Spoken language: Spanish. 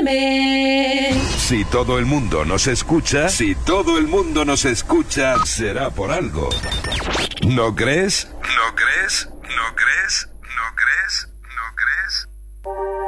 FM. Si todo el mundo nos escucha, será por algo. ¿No crees? ¿No crees? ¿No crees? ¿No crees? ¿No crees?